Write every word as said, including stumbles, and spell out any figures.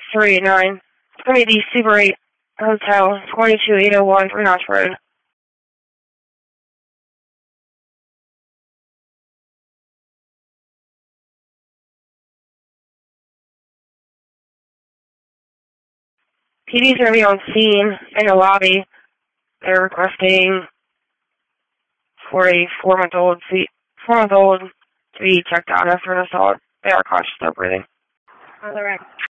three eight nine. It's going to be the Super eight Hotel, twenty-two eight oh one, Three Notch Road. P D's going to be on scene in the lobby. They're requesting for a four-month-old four-month-old to be checked out after an assault. They are conscious, no breathing. On the right.